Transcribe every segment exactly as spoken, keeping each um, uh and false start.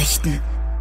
Nachrichten.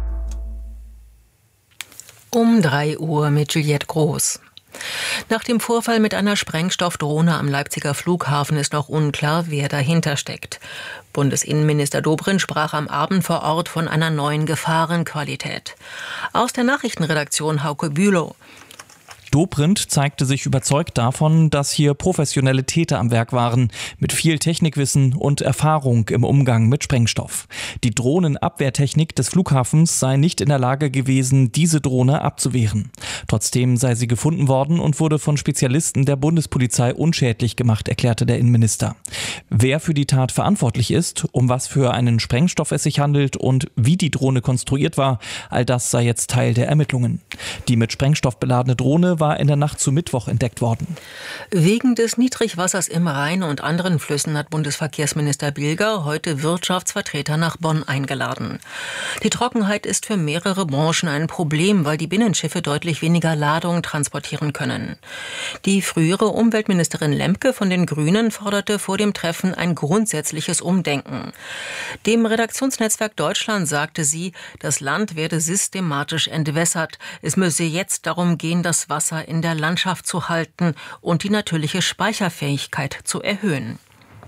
Um drei Uhr mit Juliette Groß. Nach dem Vorfall mit einer Sprengstoffdrohne am Leipziger Flughafen ist noch unklar, wer dahinter steckt. Bundesinnenminister Dobrindt sprach am Abend vor Ort von einer neuen Gefahrenqualität. Aus der Nachrichtenredaktion Hauke Bülow. Dobrindt zeigte sich überzeugt davon, dass hier professionelle Täter am Werk waren, mit viel Technikwissen und Erfahrung im Umgang mit Sprengstoff. Die Drohnenabwehrtechnik des Flughafens sei nicht in der Lage gewesen, diese Drohne abzuwehren. Trotzdem sei sie gefunden worden und wurde von Spezialisten der Bundespolizei unschädlich gemacht, erklärte der Innenminister. Wer für die Tat verantwortlich ist, um was für einen Sprengstoff es sich handelt und wie die Drohne konstruiert war, all das sei jetzt Teil der Ermittlungen. Die mit Sprengstoff beladene Drohne war in der Nacht zu Mittwoch entdeckt worden. Wegen des Niedrigwassers im Rhein und anderen Flüssen hat Bundesverkehrsminister Bilger heute Wirtschaftsvertreter nach Bonn eingeladen. Die Trockenheit ist für mehrere Branchen ein Problem, weil die Binnenschiffe deutlich weniger Ladung transportieren können. Die frühere Umweltministerin Lemke von den Grünen forderte vor dem Treffen ein grundsätzliches Umdenken. Dem Redaktionsnetzwerk Deutschland sagte sie, das Land werde systematisch entwässert. Es müsse jetzt darum gehen, das Wasser in der Landschaft zu halten und die natürliche Speicherfähigkeit zu erhöhen.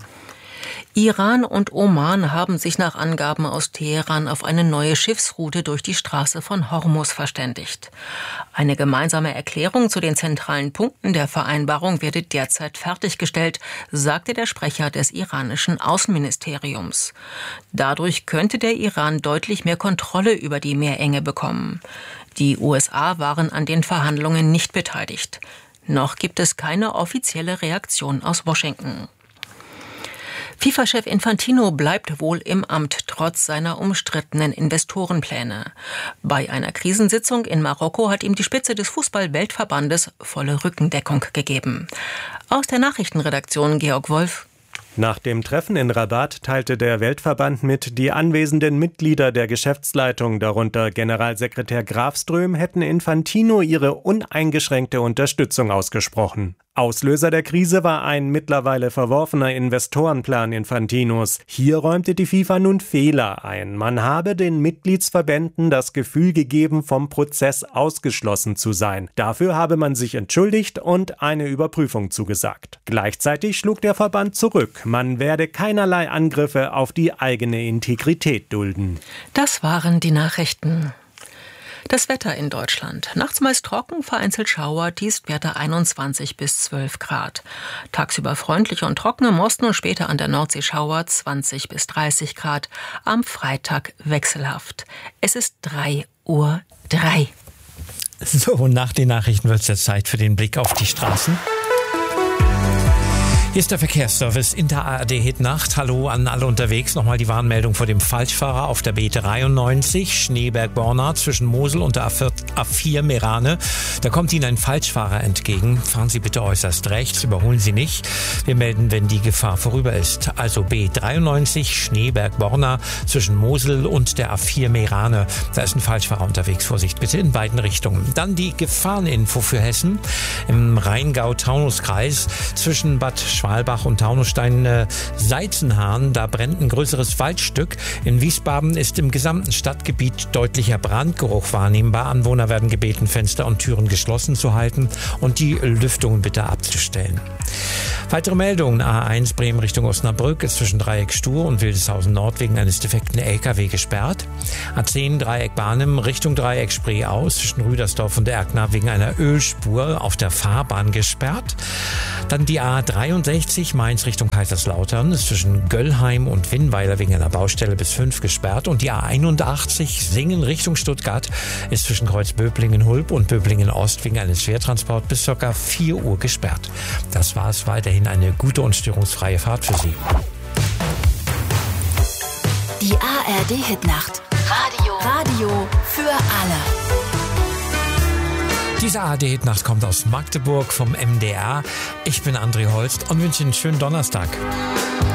Iran und Oman haben sich nach Angaben aus Teheran auf eine neue Schiffsroute durch die Straße von Hormuz verständigt. Eine gemeinsame Erklärung zu den zentralen Punkten der Vereinbarung werde derzeit fertiggestellt, sagte der Sprecher des iranischen Außenministeriums. Dadurch könnte der Iran deutlich mehr Kontrolle über die Meerenge bekommen. Die U S A waren an den Verhandlungen nicht beteiligt. Noch gibt es keine offizielle Reaktion aus Washington. FIFA-Chef Infantino bleibt wohl im Amt, trotz seiner umstrittenen Investorenpläne. Bei einer Krisensitzung in Marokko hat ihm die Spitze des Fußball-Weltverbandes volle Rückendeckung gegeben. Aus der Nachrichtenredaktion Georg Wolf. Nach dem Treffen in Rabat teilte der Weltverband mit, die anwesenden Mitglieder der Geschäftsleitung, darunter Generalsekretär Grafström, hätten Infantino ihre uneingeschränkte Unterstützung ausgesprochen. Auslöser der Krise war ein mittlerweile verworfener Investorenplan Infantinos. Hier räumte die FIFA nun Fehler ein. Man habe den Mitgliedsverbänden das Gefühl gegeben, vom Prozess ausgeschlossen zu sein. Dafür habe man sich entschuldigt und eine Überprüfung zugesagt. Gleichzeitig schlug der Verband zurück. Man werde keinerlei Angriffe auf die eigene Integrität dulden. Das waren die Nachrichten. Das Wetter in Deutschland. Nachts meist trocken, vereinzelt Schauer, Tiefstwerte einundzwanzig bis zwölf Grad. Tagsüber freundlich und trocken im Osten und später an der Nordsee Schauer zwanzig bis dreißig Grad. Am Freitag wechselhaft. Es ist drei Uhr drei. So, nach den Nachrichten wird es jetzt Zeit für den Blick auf die Straßen. Hier ist der Verkehrsservice in der A R D-Hitnacht. Hallo an alle unterwegs. Nochmal die Warnmeldung vor dem Falschfahrer auf der B dreiundneunzig, Schneeberg-Borna zwischen Mosel und der A vier Meerane. Da kommt Ihnen ein Falschfahrer entgegen. Fahren Sie bitte äußerst rechts, überholen Sie nicht. Wir melden, wenn die Gefahr vorüber ist. Also B dreiundneunzig, Schneeberg-Borna zwischen Mosel und der A vier Meerane. Da ist ein Falschfahrer unterwegs. Vorsicht bitte in beiden Richtungen. Dann die Gefahreninfo für Hessen. Im Rheingau-Taunus-Kreis zwischen Bad Schwalbach und Taunusstein-Seizenhahn, da brennt ein größeres Waldstück. In Wiesbaden ist im gesamten Stadtgebiet deutlicher Brandgeruch wahrnehmbar. Anwohner werden gebeten, Fenster und Türen geschlossen zu halten und die Lüftungen bitte abzustellen. Weitere Meldungen. A eins Bremen Richtung Osnabrück ist zwischen Dreieck Stur und Wildeshausen Nord wegen eines defekten L K W gesperrt. A zehn Dreieck Barnim Richtung Dreieck Spree aus zwischen Rüdersdorf und Erkner wegen einer Ölspur auf der Fahrbahn gesperrt. Dann die A dreiundsechzig Mainz Richtung Kaiserslautern ist zwischen Göllheim und Winnweiler wegen einer Baustelle bis fünf gesperrt. Und die A einundachtzig Singen Richtung Stuttgart ist zwischen Kreuz Böblingen-Hulb und Böblingen-Ost wegen eines Schwertransports bis ca. vier Uhr gesperrt. Das war es. Weiterhin eine gute und störungsfreie Fahrt für Sie. Die A R D-Hitnacht. Radio. Radio für alle. Diese A R D-Hitnacht kommt aus Magdeburg vom M D R. Ich bin André Holst und wünsche Ihnen einen schönen Donnerstag.